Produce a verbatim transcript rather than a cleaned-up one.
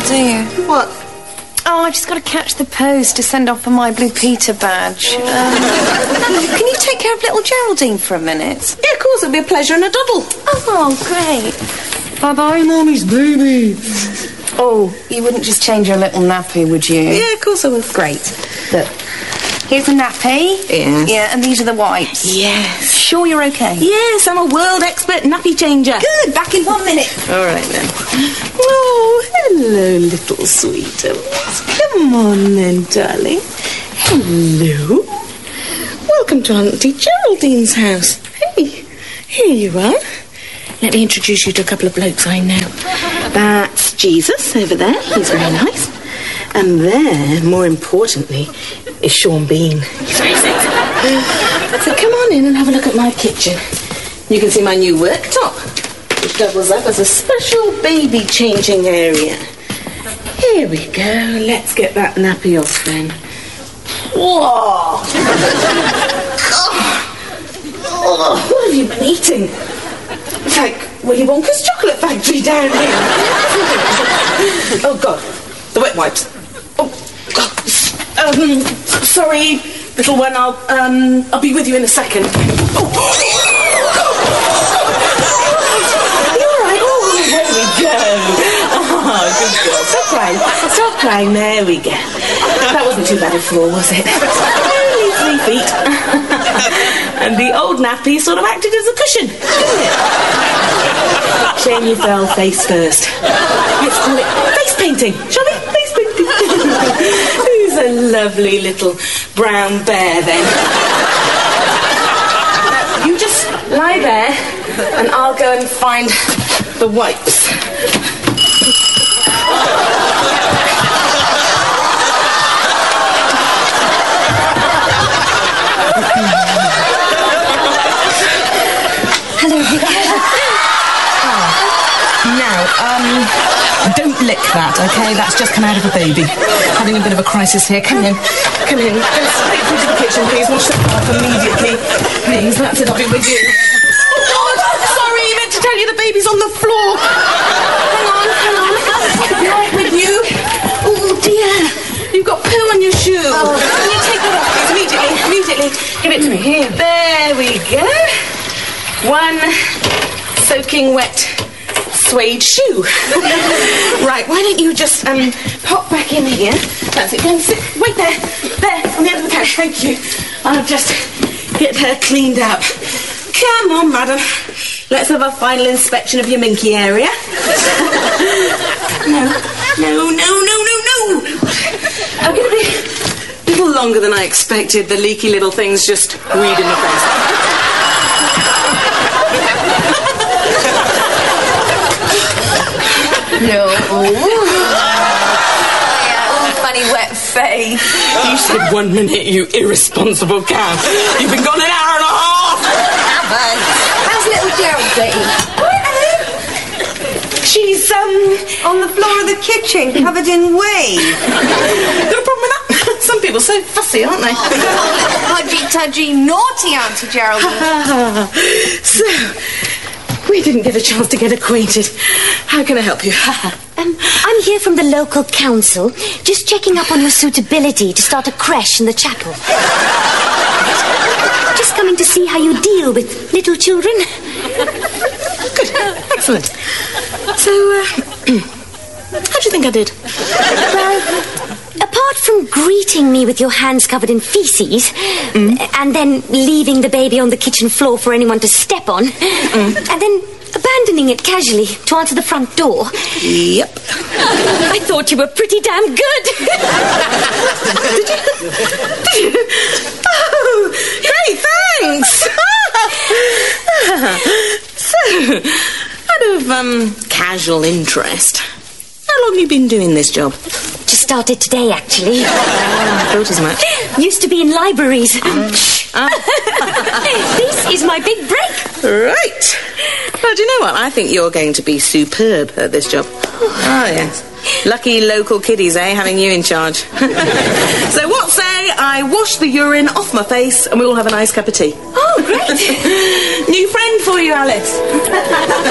do you? What? Oh, I've just got to catch the post to send off for my Blue Peter badge. Um, can you take care of little Geraldine for a minute? Yeah, of course, it'll be a pleasure and a double. Oh, great. Bye-bye, Mommy's baby. Oh, you wouldn't just change your little nappy, would you? Yeah, of course I will. Great. Look, here's the nappy. Yes. Yeah, and these are the wipes. Yes. Sure you're okay? Yes, I'm a world expert nappy changer. Good, back in one minute. All right, then. Oh, hello, little sweetums. Come on, then, darling. Hello. Welcome to Auntie Geraldine's house. Hey, here you are. Let me introduce you to a couple of blokes I know. That's Jesus over there. He's very nice. And there, more importantly, is Sean Bean. He's very sexy. So come on in and have a look at my kitchen. You can see my new worktop, which doubles up as a special baby changing area. Here we go. Let's get that nappy off then. Whoa! Oh, what have you been eating? It's like Willy Wonka's chocolate factory down here. Oh, God. The wet wipes. Oh, God. Um, sorry, little one. I'll, um, I'll be with you in a second. Oh. You all right? Oh, there we go. Oh, good girl. Stop crying. Stop crying. There we go. That wasn't too bad a fall, was it? Only three feet. And the old nappy sort of acted as a cushion, didn't it? Shame you fell face first. Let's call it face painting, shall we? Face painting. Who's a lovely little brown bear, then? You just lie there, and I'll go and find the wipes. Hello, Vicky. Now, um, don't lick that, okay? That's just come out of a baby. Having a bit of a crisis here. Come in. Come in. Go straight through to the kitchen, please. Wash that off immediately. Please, that's it. I'll be with you. Oh, God! Sorry, I meant to tell you the baby's on the floor. Hang on, hang on. Right with you. Oh, dear. You've got poo on your shoe. Oh. Can you take that off, please? Immediately, immediately. Give it to me. Here. There we go. One soaking wet suede shoe. Right, why don't you just um pop back in here? That's it. Go and sit. Wait there. There, on the end of the couch. Thank you. I'll just get her cleaned up. Come on, madam. Let's have a final inspection of your minky area. No, no, no, no, no, no. I'm going to be a little longer than I expected. The leaky little thing's just weed in the face. No. Yeah, funny wet face. You said one minute, you irresponsible cow. You've been gone an hour and a half. How's little Geraldine? She's, um... on the floor of the kitchen, covered in wee. Got a problem with that? Some people are so fussy, aren't they? Pudgy-tudgy, naughty Auntie Geraldine. So... we didn't get a chance to get acquainted. How can I help you? um, I'm here from the local council, just checking up on your suitability to start a creche in the chapel. Just coming to see how you deal with little children. Good. Excellent. So, uh, how do you think I did? Well, apart from greeting me with your hands covered in feces, mm. and then leaving the baby on the kitchen floor for anyone to step on, mm. and then abandoning it casually to answer the front door. Yep. I thought you were pretty damn good. Did you? Did you? Oh, great, thanks. So, out of um, casual interest, how long have you been doing this job? Just started today, actually. I thought as much. Used to be in libraries. Um, uh. This is my big break. Right. Well, do you know what? I think you're going to be superb at this job. Oh, yes. Lucky local kiddies, eh, having you in charge. So what say I wash the urine off my face and we all have a nice cup of tea? Oh, great. New friend for you, Alice.